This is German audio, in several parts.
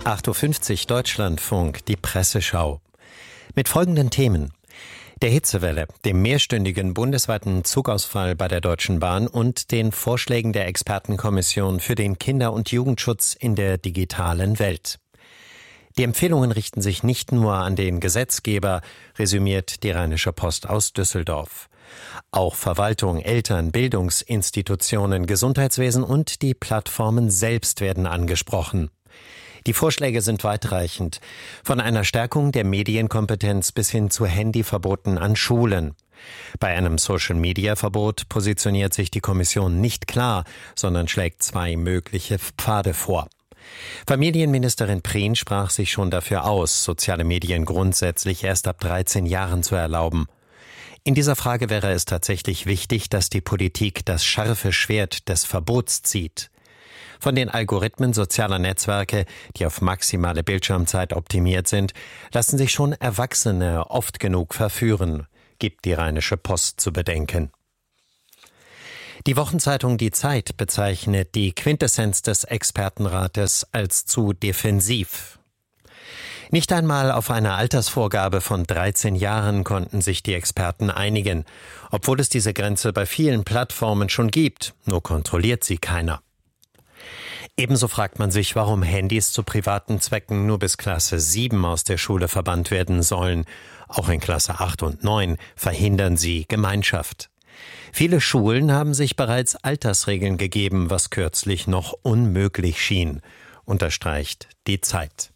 8.50 Uhr Deutschlandfunk, die Presseschau. Mit folgenden Themen: der Hitzewelle, dem mehrstündigen bundesweiten Zugausfall bei der Deutschen Bahn und den Vorschlägen der Expertenkommission für den Kinder- und Jugendschutz in der digitalen Welt. Die Empfehlungen richten sich nicht nur an den Gesetzgeber, resümiert die Rheinische Post aus Düsseldorf. Auch Verwaltung, Eltern, Bildungsinstitutionen, Gesundheitswesen und die Plattformen selbst werden angesprochen. Die Vorschläge sind weitreichend, von einer Stärkung der Medienkompetenz bis hin zu Handyverboten an Schulen. Bei einem Social-Media-Verbot positioniert sich die Kommission nicht klar, sondern schlägt zwei mögliche Pfade vor. Familienministerin Prien sprach sich schon dafür aus, soziale Medien grundsätzlich erst ab 13 Jahren zu erlauben. In dieser Frage wäre es tatsächlich wichtig, dass die Politik das scharfe Schwert des Verbots zieht. Von den Algorithmen sozialer Netzwerke, die auf maximale Bildschirmzeit optimiert sind, lassen sich schon Erwachsene oft genug verführen, gibt die Rheinische Post zu bedenken. Die Wochenzeitung Die Zeit bezeichnet die Quintessenz des Expertenrates als zu defensiv. Nicht einmal auf eine Altersvorgabe von 13 Jahren konnten sich die Experten einigen, obwohl es diese Grenze bei vielen Plattformen schon gibt, nur kontrolliert sie keiner. Ebenso fragt man sich, warum Handys zu privaten Zwecken nur bis Klasse 7 aus der Schule verbannt werden sollen. Auch in Klasse 8 und 9 verhindern sie Gemeinschaft. Viele Schulen haben sich bereits Altersregeln gegeben, was kürzlich noch unmöglich schien, unterstreicht die Zeit.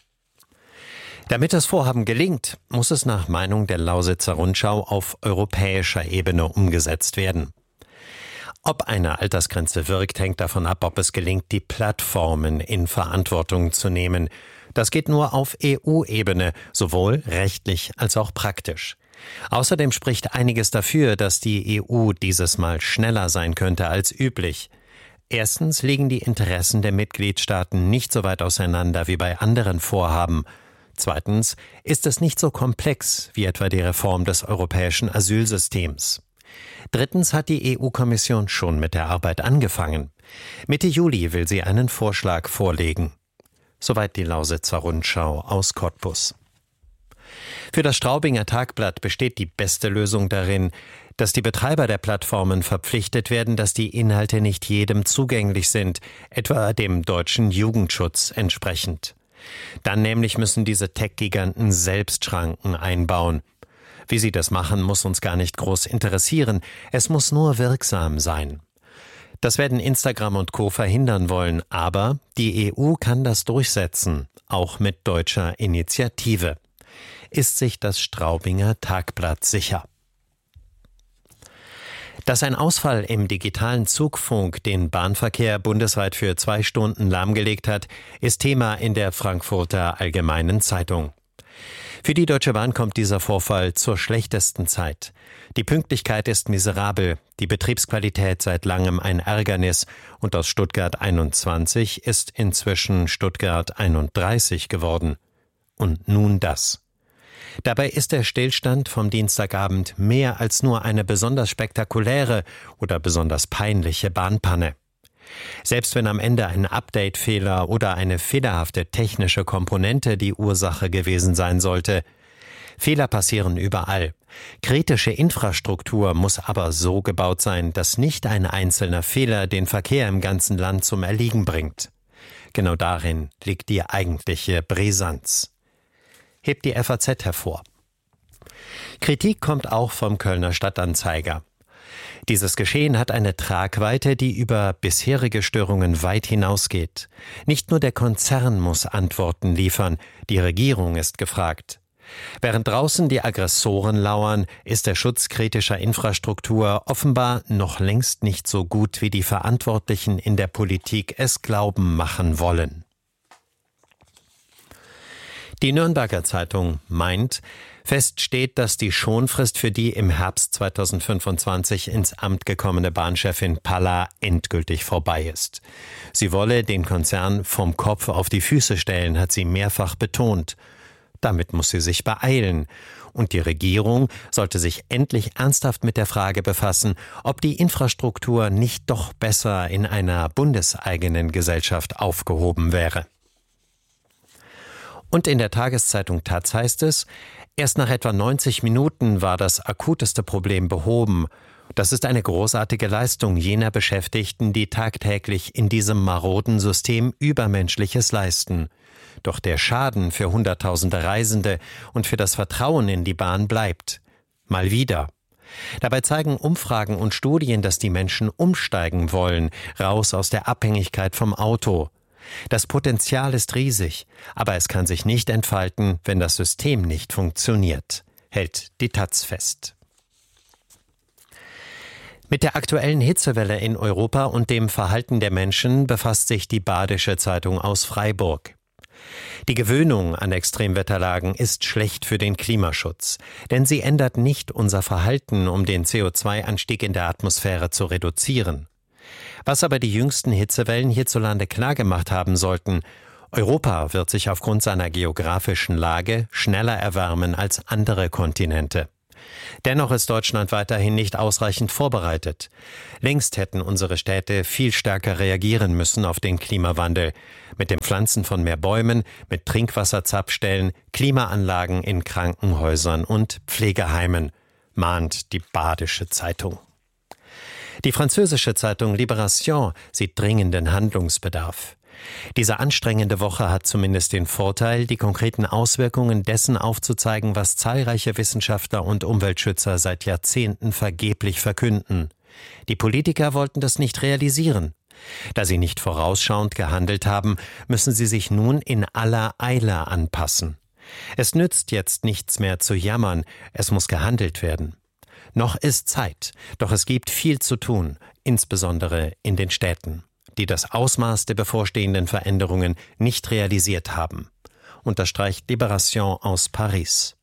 Damit das Vorhaben gelingt, muss es nach Meinung der Lausitzer Rundschau auf europäischer Ebene umgesetzt werden. Ob eine Altersgrenze wirkt, hängt davon ab, ob es gelingt, die Plattformen in Verantwortung zu nehmen. Das geht nur auf EU-Ebene, sowohl rechtlich als auch praktisch. Außerdem spricht einiges dafür, dass die EU dieses Mal schneller sein könnte als üblich. Erstens liegen die Interessen der Mitgliedstaaten nicht so weit auseinander wie bei anderen Vorhaben. Zweitens ist es nicht so komplex wie etwa die Reform des europäischen Asylsystems. Drittens hat die EU-Kommission schon mit der Arbeit angefangen. Mitte Juli will sie einen Vorschlag vorlegen. Soweit die Lausitzer Rundschau aus Cottbus. Für das Straubinger Tagblatt besteht die beste Lösung darin, dass die Betreiber der Plattformen verpflichtet werden, dass die Inhalte nicht jedem zugänglich sind, etwa dem deutschen Jugendschutz entsprechend. Dann nämlich müssen diese Tech-Giganten selbst Schranken einbauen. Wie sie das machen, muss uns gar nicht groß interessieren. Es muss nur wirksam sein. Das werden Instagram und Co. verhindern wollen, aber die EU kann das durchsetzen, auch mit deutscher Initiative. Ist sich das Straubinger Tagblatt sicher. Dass ein Ausfall im digitalen Zugfunk den Bahnverkehr bundesweit für 2 Stunden lahmgelegt hat, ist Thema in der Frankfurter Allgemeinen Zeitung. Für die Deutsche Bahn kommt dieser Vorfall zur schlechtesten Zeit. Die Pünktlichkeit ist miserabel, die Betriebsqualität seit langem ein Ärgernis und aus Stuttgart 21 ist inzwischen Stuttgart 31 geworden. Und nun das. Dabei ist der Stillstand vom Dienstagabend mehr als nur eine besonders spektakuläre oder besonders peinliche Bahnpanne. Selbst wenn am Ende ein Update-Fehler oder eine fehlerhafte technische Komponente die Ursache gewesen sein sollte. Fehler passieren überall. Kritische Infrastruktur muss aber so gebaut sein, dass nicht ein einzelner Fehler den Verkehr im ganzen Land zum Erliegen bringt. Genau darin liegt die eigentliche Brisanz. Hebt die FAZ hervor. Kritik kommt auch vom Kölner Stadtanzeiger. Dieses Geschehen hat eine Tragweite, die über bisherige Störungen weit hinausgeht. Nicht nur der Konzern muss Antworten liefern, die Regierung ist gefragt. Während draußen die Aggressoren lauern, ist der Schutz kritischer Infrastruktur offenbar noch längst nicht so gut, wie die Verantwortlichen in der Politik es glauben machen wollen. Die Nürnberger Zeitung meint, fest steht, dass die Schonfrist für die im Herbst 2025 ins Amt gekommene Bahnchefin Palla endgültig vorbei ist. Sie wolle den Konzern vom Kopf auf die Füße stellen, hat sie mehrfach betont. Damit muss sie sich beeilen. Und die Regierung sollte sich endlich ernsthaft mit der Frage befassen, ob die Infrastruktur nicht doch besser in einer bundeseigenen Gesellschaft aufgehoben wäre. Und in der Tageszeitung taz heißt es, erst nach etwa 90 Minuten war das akuteste Problem behoben. Das ist eine großartige Leistung jener Beschäftigten, die tagtäglich in diesem maroden System Übermenschliches leisten. Doch der Schaden für Hunderttausende Reisende und für das Vertrauen in die Bahn bleibt. Mal wieder. Dabei zeigen Umfragen und Studien, dass die Menschen umsteigen wollen, raus aus der Abhängigkeit vom Auto. Das Potenzial ist riesig, aber es kann sich nicht entfalten, wenn das System nicht funktioniert, hält die taz fest. Mit der aktuellen Hitzewelle in Europa und dem Verhalten der Menschen befasst sich die Badische Zeitung aus Freiburg. Die Gewöhnung an Extremwetterlagen ist schlecht für den Klimaschutz, denn sie ändert nicht unser Verhalten, um den CO2-Anstieg in der Atmosphäre zu reduzieren. Was aber die jüngsten Hitzewellen hierzulande klargemacht haben sollten: Europa wird sich aufgrund seiner geografischen Lage schneller erwärmen als andere Kontinente. Dennoch ist Deutschland weiterhin nicht ausreichend vorbereitet. Längst hätten unsere Städte viel stärker reagieren müssen auf den Klimawandel. Mit dem Pflanzen von mehr Bäumen, mit Trinkwasserzapfstellen, Klimaanlagen in Krankenhäusern und Pflegeheimen, mahnt die Badische Zeitung. Die französische Zeitung Libération sieht dringenden Handlungsbedarf. Diese anstrengende Woche hat zumindest den Vorteil, die konkreten Auswirkungen dessen aufzuzeigen, was zahlreiche Wissenschaftler und Umweltschützer seit Jahrzehnten vergeblich verkünden. Die Politiker wollten das nicht realisieren. Da sie nicht vorausschauend gehandelt haben, müssen sie sich nun in aller Eile anpassen. Es nützt jetzt nichts mehr zu jammern, es muss gehandelt werden. Noch ist Zeit, doch es gibt viel zu tun, insbesondere in den Städten, die das Ausmaß der bevorstehenden Veränderungen nicht realisiert haben, unterstreicht Libération aus Paris.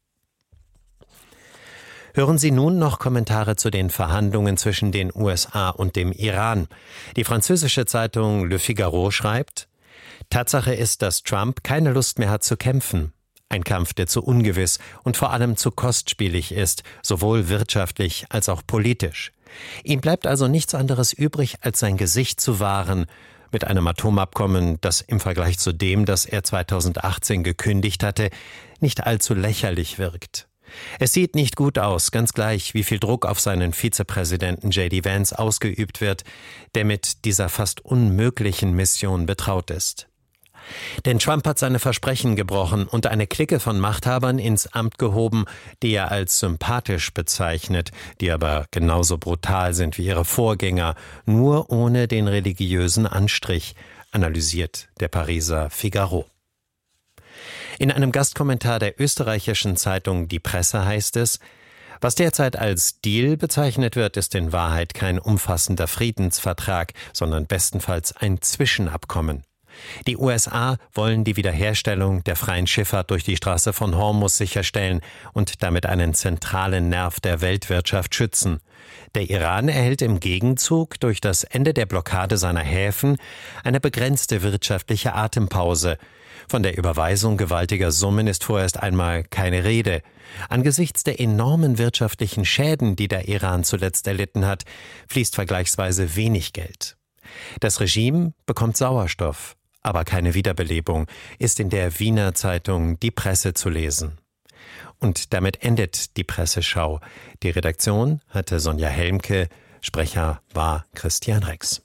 Hören Sie nun noch Kommentare zu den Verhandlungen zwischen den USA und dem Iran. Die französische Zeitung Le Figaro schreibt: Tatsache ist, dass Trump keine Lust mehr hat zu kämpfen. Ein Kampf, der zu ungewiss und vor allem zu kostspielig ist, sowohl wirtschaftlich als auch politisch. Ihm bleibt also nichts anderes übrig, als sein Gesicht zu wahren, mit einem Atomabkommen, das im Vergleich zu dem, das er 2018 gekündigt hatte, nicht allzu lächerlich wirkt. Es sieht nicht gut aus, ganz gleich, wie viel Druck auf seinen Vizepräsidenten J.D. Vance ausgeübt wird, der mit dieser fast unmöglichen Mission betraut ist. Denn Trump hat seine Versprechen gebrochen und eine Clique von Machthabern ins Amt gehoben, die er als sympathisch bezeichnet, die aber genauso brutal sind wie ihre Vorgänger, nur ohne den religiösen Anstrich, analysiert der Pariser Figaro. In einem Gastkommentar der österreichischen Zeitung Die Presse heißt es: Was derzeit als Deal bezeichnet wird, ist in Wahrheit kein umfassender Friedensvertrag, sondern bestenfalls ein Zwischenabkommen. Die USA wollen die Wiederherstellung der freien Schifffahrt durch die Straße von Hormuz sicherstellen und damit einen zentralen Nerv der Weltwirtschaft schützen. Der Iran erhält im Gegenzug durch das Ende der Blockade seiner Häfen eine begrenzte wirtschaftliche Atempause. Von der Überweisung gewaltiger Summen ist vorerst einmal keine Rede. Angesichts der enormen wirtschaftlichen Schäden, die der Iran zuletzt erlitten hat, fließt vergleichsweise wenig Geld. Das Regime bekommt Sauerstoff, aber keine Wiederbelebung, ist in der Wiener Zeitung Die Presse zu lesen. Und damit endet die Presseschau. Die Redaktion hatte Sonja Helmke, Sprecher war Christian Rex.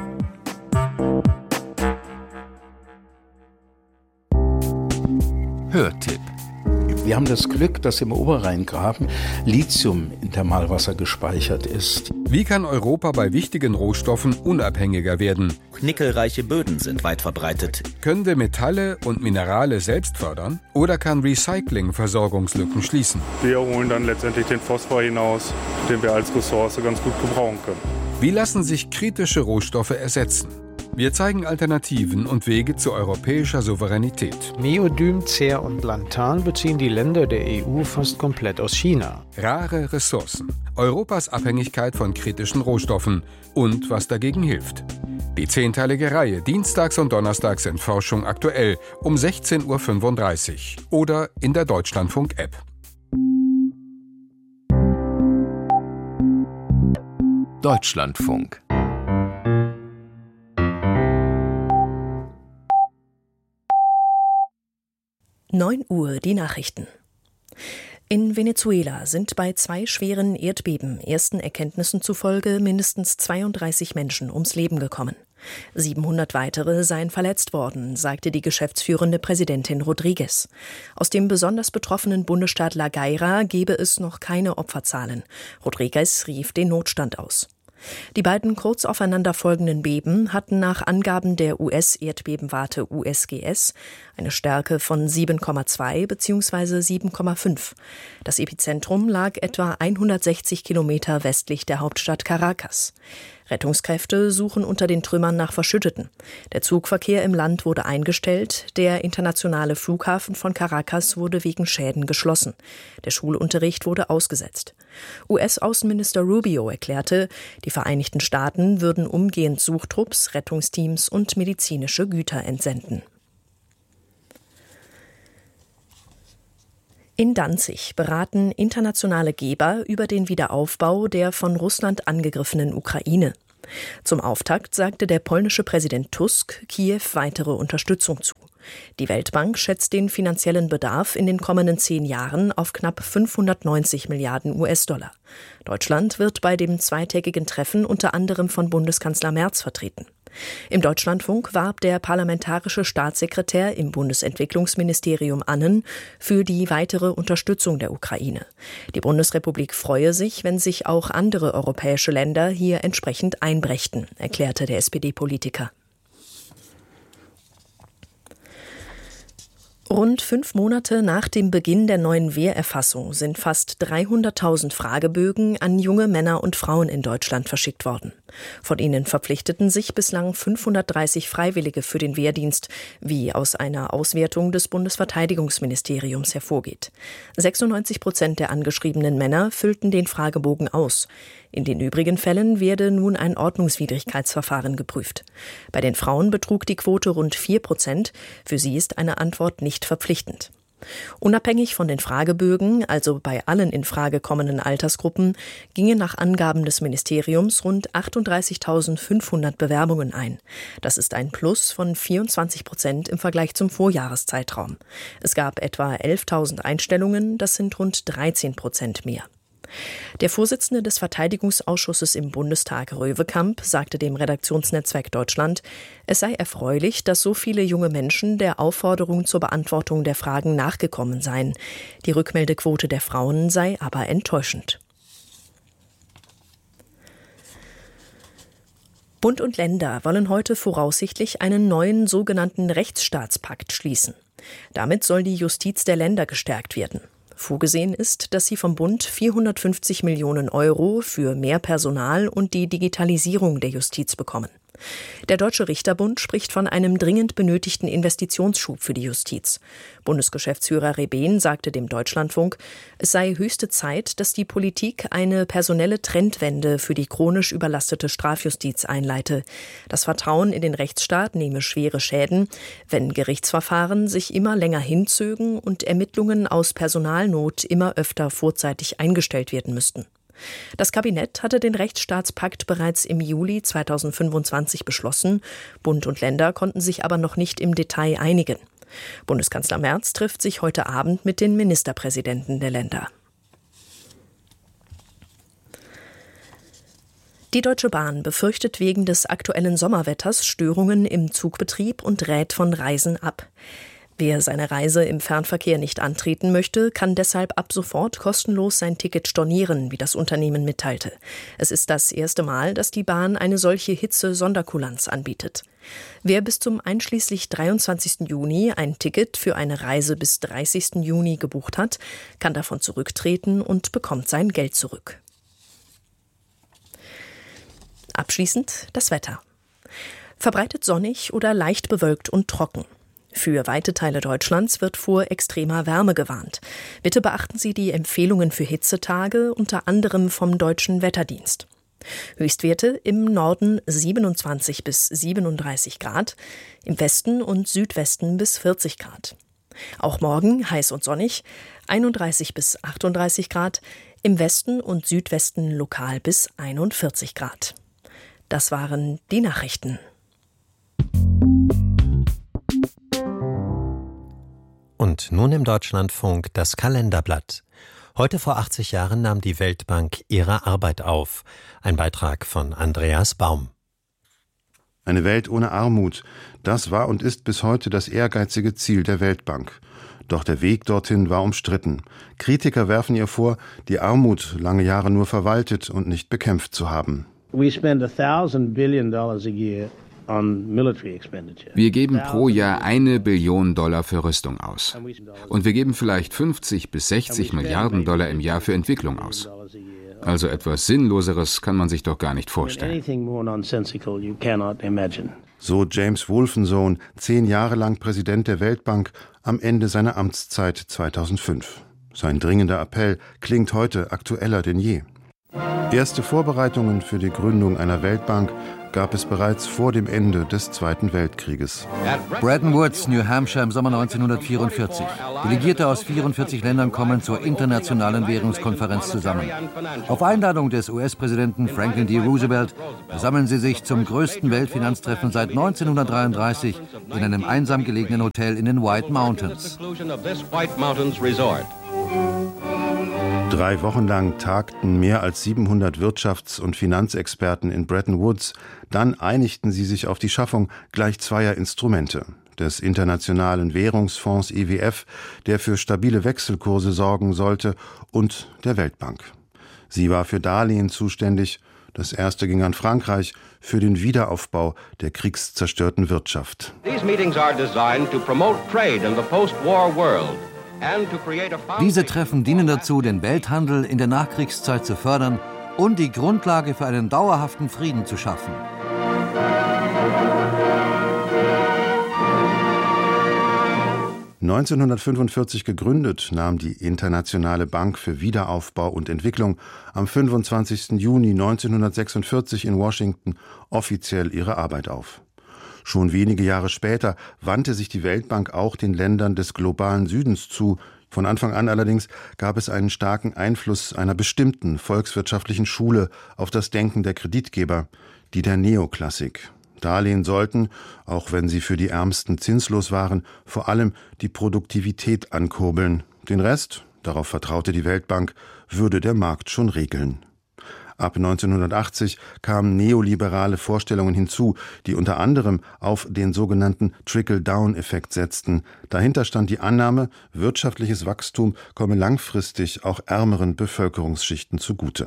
Hörtipp. Wir haben das Glück, dass im Oberrheingraben Lithium in Thermalwasser gespeichert ist. Wie kann Europa bei wichtigen Rohstoffen unabhängiger werden? Nickelreiche Böden sind weit verbreitet. Können wir Metalle und Minerale selbst fördern? Oder kann Recycling Versorgungslücken schließen? Wir holen dann letztendlich den Phosphor hinaus, den wir als Ressource ganz gut gebrauchen können. Wie lassen sich kritische Rohstoffe ersetzen? Wir zeigen Alternativen und Wege zu europäischer Souveränität. Neodym, Cer und Lantan beziehen die Länder der EU fast komplett aus China. Rare Ressourcen, Europas Abhängigkeit von kritischen Rohstoffen und was dagegen hilft. Die 10-teilige Reihe dienstags und donnerstags in Forschung aktuell um 16:35 Uhr oder in der Deutschlandfunk-App. Deutschlandfunk. 9 Uhr die Nachrichten. In Venezuela sind bei 2 schweren Erdbeben ersten Erkenntnissen zufolge mindestens 32 Menschen ums Leben gekommen. 700 weitere seien verletzt worden, sagte die geschäftsführende Präsidentin Rodríguez. Aus dem besonders betroffenen Bundesstaat La Guaira gebe es noch keine Opferzahlen. Rodríguez rief den Notstand aus. Die beiden kurz aufeinander folgenden Beben hatten nach Angaben der US-Erdbebenwarte USGS eine Stärke von 7,2 bzw. 7,5. Das Epizentrum lag etwa 160 Kilometer westlich der Hauptstadt Caracas. Rettungskräfte suchen unter den Trümmern nach Verschütteten. Der Zugverkehr im Land wurde eingestellt. Der internationale Flughafen von Caracas wurde wegen Schäden geschlossen. Der Schulunterricht wurde ausgesetzt. US-Außenminister Rubio erklärte, die Vereinigten Staaten würden umgehend Suchtrupps, Rettungsteams und medizinische Güter entsenden. In Danzig beraten internationale Geber über den Wiederaufbau der von Russland angegriffenen Ukraine. Zum Auftakt sagte der polnische Präsident Tusk Kiew weitere Unterstützung zu. Die Weltbank schätzt den finanziellen Bedarf in den kommenden 10 Jahren auf knapp 590 Milliarden US-Dollar. Deutschland wird bei dem zweitägigen Treffen unter anderem von Bundeskanzler Merz vertreten. Im Deutschlandfunk warb der parlamentarische Staatssekretär im Bundesentwicklungsministerium Annen für die weitere Unterstützung der Ukraine. Die Bundesrepublik freue sich, wenn sich auch andere europäische Länder hier entsprechend einbrächten, erklärte der SPD-Politiker. Rund 5 Monate nach dem Beginn der neuen Wehrerfassung sind fast 300.000 Fragebögen an junge Männer und Frauen in Deutschland verschickt worden. Von ihnen verpflichteten sich bislang 530 Freiwillige für den Wehrdienst, wie aus einer Auswertung des Bundesverteidigungsministeriums hervorgeht. 96% der angeschriebenen Männer füllten den Fragebogen aus. In den übrigen Fällen werde nun ein Ordnungswidrigkeitsverfahren geprüft. Bei den Frauen betrug die Quote rund 4%. Für sie ist eine Antwort nicht verpflichtend. Unabhängig von den Fragebögen, also bei allen in Frage kommenden Altersgruppen, gingen nach Angaben des Ministeriums rund 38.500 Bewerbungen ein. Das ist ein Plus von 24% im Vergleich zum Vorjahreszeitraum. Es gab etwa 11.000 Einstellungen, das sind rund 13% mehr. Der Vorsitzende des Verteidigungsausschusses im Bundestag, Röwekamp, sagte dem Redaktionsnetzwerk Deutschland, es sei erfreulich, dass so viele junge Menschen der Aufforderung zur Beantwortung der Fragen nachgekommen seien. Die Rückmeldequote der Frauen sei aber enttäuschend. Bund und Länder wollen heute voraussichtlich einen neuen sogenannten Rechtsstaatspakt schließen. Damit soll die Justiz der Länder gestärkt werden. Vorgesehen ist, dass sie vom Bund 450 Millionen Euro für mehr Personal und die Digitalisierung der Justiz bekommen. Der Deutsche Richterbund spricht von einem dringend benötigten Investitionsschub für die Justiz. Bundesgeschäftsführer Rebehn sagte dem Deutschlandfunk, es sei höchste Zeit, dass die Politik eine personelle Trendwende für die chronisch überlastete Strafjustiz einleite. Das Vertrauen in den Rechtsstaat nehme schwere Schäden, wenn Gerichtsverfahren sich immer länger hinzögen und Ermittlungen aus Personalnot immer öfter vorzeitig eingestellt werden müssten. Das Kabinett hatte den Rechtsstaatspakt bereits im Juli 2025 beschlossen. Bund und Länder konnten sich aber noch nicht im Detail einigen. Bundeskanzler Merz trifft sich heute Abend mit den Ministerpräsidenten der Länder. Die Deutsche Bahn befürchtet wegen des aktuellen Sommerwetters Störungen im Zugbetrieb und rät von Reisen ab. Wer seine Reise im Fernverkehr nicht antreten möchte, kann deshalb ab sofort kostenlos sein Ticket stornieren, wie das Unternehmen mitteilte. Es ist das erste Mal, dass die Bahn eine solche Hitze-Sonderkulanz anbietet. Wer bis zum einschließlich 23. Juni ein Ticket für eine Reise bis 30. Juni gebucht hat, kann davon zurücktreten und bekommt sein Geld zurück. Abschließend das Wetter. Verbreitet sonnig oder leicht bewölkt und trocken. Für weite Teile Deutschlands wird vor extremer Wärme gewarnt. Bitte beachten Sie die Empfehlungen für Hitzetage, unter anderem vom Deutschen Wetterdienst. Höchstwerte im Norden 27 bis 37 Grad, im Westen und Südwesten bis 40 Grad. Auch morgen heiß und sonnig, 31 bis 38 Grad, im Westen und Südwesten lokal bis 41 Grad. Das waren die Nachrichten. Und nun im Deutschlandfunk das Kalenderblatt. Heute vor 80 Jahren nahm die Weltbank ihre Arbeit auf. Ein Beitrag von Andreas Baum. Eine Welt ohne Armut, das war und ist bis heute das ehrgeizige Ziel der Weltbank. Doch der Weg dorthin war umstritten. Kritiker werfen ihr vor, die Armut lange Jahre nur verwaltet und nicht bekämpft zu haben. We spend $1,000 billion a year on military expenditure. Wir geben pro Jahr $1 Billion für Rüstung aus. Und wir geben vielleicht 50 bis 60 Milliarden Dollar im Jahr für Entwicklung aus. Also etwas Sinnloseres kann man sich doch gar nicht vorstellen. So James Wolfensohn, 10 Jahre lang Präsident der Weltbank, am Ende seiner Amtszeit 2005. Sein dringender Appell klingt heute aktueller denn je. Erste Vorbereitungen für die Gründung einer Weltbank gab es bereits vor dem Ende des Zweiten Weltkrieges. Bretton Woods, New Hampshire im Sommer 1944. Delegierte aus 44 Ländern kommen zur Internationalen Währungskonferenz zusammen. Auf Einladung des US-Präsidenten Franklin D. Roosevelt versammeln sie sich zum größten Weltfinanztreffen seit 1933 in einem einsam gelegenen Hotel in den White Mountains. 3 Wochen lang tagten mehr als 700 Wirtschafts- und Finanzexperten in Bretton Woods. Dann einigten sie sich auf die Schaffung gleich zweier Instrumente. Des Internationalen Währungsfonds IWF, der für stabile Wechselkurse sorgen sollte, und der Weltbank. Sie war für Darlehen zuständig. Das erste ging an Frankreich für den Wiederaufbau der kriegszerstörten Wirtschaft. These meetings are designed to promote trade in the post-war world. Diese Treffen dienen dazu, den Welthandel in der Nachkriegszeit zu fördern und die Grundlage für einen dauerhaften Frieden zu schaffen. (1945) gegründet, nahm die Internationale Bank für Wiederaufbau und Entwicklung am 25. Juni 1946 in Washington offiziell ihre Arbeit auf. Schon wenige Jahre später wandte sich die Weltbank auch den Ländern des globalen Südens zu. Von Anfang an allerdings gab es einen starken Einfluss einer bestimmten volkswirtschaftlichen Schule auf das Denken der Kreditgeber, die der Neoklassik. Darlehen sollten, auch wenn sie für die Ärmsten zinslos waren, vor allem die Produktivität ankurbeln. Den Rest, darauf vertraute die Weltbank, würde der Markt schon regeln. Ab 1980 kamen neoliberale Vorstellungen hinzu, die unter anderem auf den sogenannten Trickle-Down-Effekt setzten. Dahinter stand die Annahme, wirtschaftliches Wachstum komme langfristig auch ärmeren Bevölkerungsschichten zugute.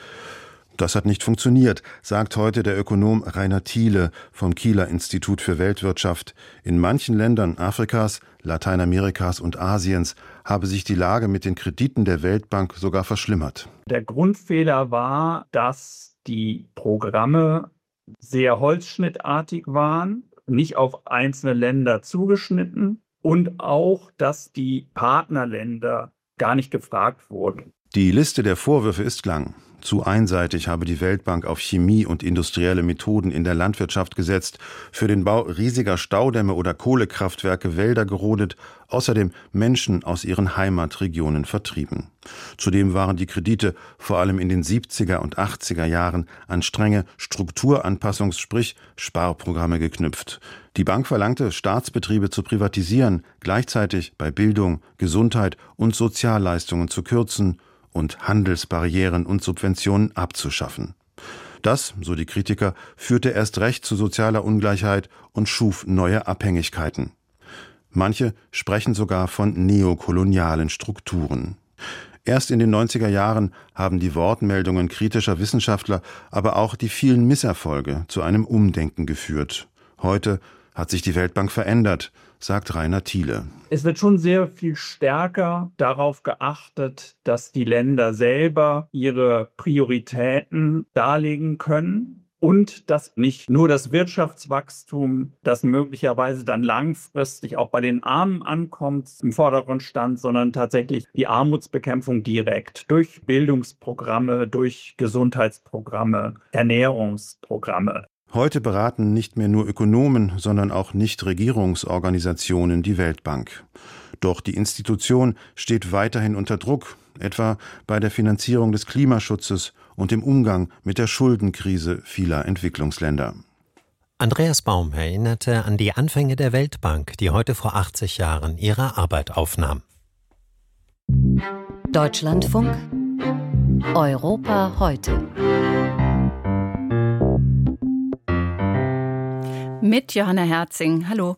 Das hat nicht funktioniert, sagt heute der Ökonom Rainer Thiele vom Kieler Institut für Weltwirtschaft. In manchen Ländern Afrikas, Lateinamerikas und Asiens habe sich die Lage mit den Krediten der Weltbank sogar verschlimmert. Der Grundfehler war, dass die Programme sehr holzschnittartig waren, nicht auf einzelne Länder zugeschnitten und auch, dass die Partnerländer gar nicht gefragt wurden. Die Liste der Vorwürfe ist lang. Zu einseitig habe die Weltbank auf Chemie und industrielle Methoden in der Landwirtschaft gesetzt, für den Bau riesiger Staudämme oder Kohlekraftwerke Wälder gerodet, außerdem Menschen aus ihren Heimatregionen vertrieben. Zudem waren die Kredite vor allem in den 70er und 80er Jahren an strenge Strukturanpassungs-, sprich Sparprogramme geknüpft. Die Bank verlangte, Staatsbetriebe zu privatisieren, gleichzeitig bei Bildung, Gesundheit und Sozialleistungen zu kürzen und Handelsbarrieren und Subventionen abzuschaffen. Das, so die Kritiker, führte erst recht zu sozialer Ungleichheit und schuf neue Abhängigkeiten. Manche sprechen sogar von neokolonialen Strukturen. Erst in den 90er Jahren haben die Wortmeldungen kritischer Wissenschaftler, aber auch die vielen Misserfolge zu einem Umdenken geführt. Heute hat sich die Weltbank verändert, sagt Rainer Thiele. Es wird schon sehr viel stärker darauf geachtet, dass die Länder selber ihre Prioritäten darlegen können und dass nicht nur das Wirtschaftswachstum, das möglicherweise dann langfristig auch bei den Armen ankommt, im Vordergrund stand, sondern tatsächlich die Armutsbekämpfung direkt durch Bildungsprogramme, durch Gesundheitsprogramme, Ernährungsprogramme. Heute beraten nicht mehr nur Ökonomen, sondern auch Nichtregierungsorganisationen die Weltbank. Doch die Institution steht weiterhin unter Druck, etwa bei der Finanzierung des Klimaschutzes und dem Umgang mit der Schuldenkrise vieler Entwicklungsländer. Andreas Baum erinnerte an die Anfänge der Weltbank, die heute vor 80 Jahren ihre Arbeit aufnahm. Deutschlandfunk Europa heute. Mit Johanna Herzing. Hallo.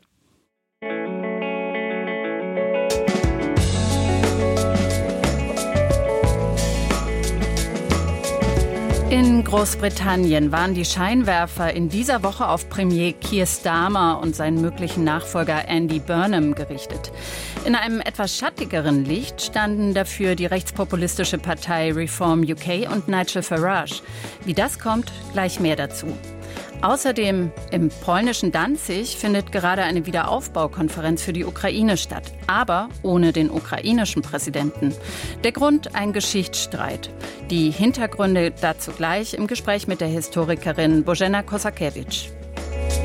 In Großbritannien waren die Scheinwerfer in dieser Woche auf Premier Keir Starmer und seinen möglichen Nachfolger Andy Burnham gerichtet. In einem etwas schattigeren Licht standen dafür die rechtspopulistische Partei Reform UK und Nigel Farage. Wie das kommt, gleich mehr dazu. Außerdem im polnischen Danzig findet gerade eine Wiederaufbaukonferenz für die Ukraine statt, aber ohne den ukrainischen Präsidenten. Der Grund: ein Geschichtsstreit. Die Hintergründe dazu gleich im Gespräch mit der Historikerin Bożena Kosakiewicz.